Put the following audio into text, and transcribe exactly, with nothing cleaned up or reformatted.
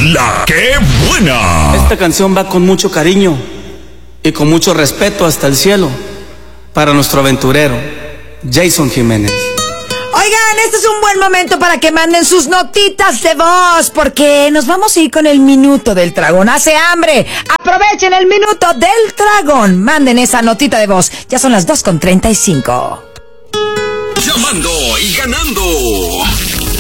La que buena. Esta canción va con mucho cariño y con mucho respeto hasta el cielo para nuestro aventurero, Jason Jiménez. Oigan, este es un buen momento para que manden sus notitas de voz, porque nos vamos a ir con el minuto del dragón. Hace hambre. Aprovechen el minuto del dragón. Manden esa notita de voz. Ya son las dos con treinta y cinco. Llamando y ganando.